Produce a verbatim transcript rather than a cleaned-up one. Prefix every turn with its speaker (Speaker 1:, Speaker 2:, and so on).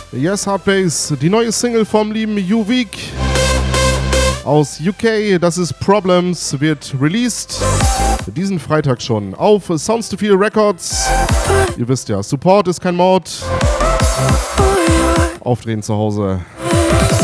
Speaker 1: Yes, Hardbase, die neue Single vom lieben U-Week aus U K, das ist Problems, wird released diesen Freitag schon auf Sounds to Feel Records. Ihr wisst ja, Support ist kein Mord. Aufdrehen zu Hause.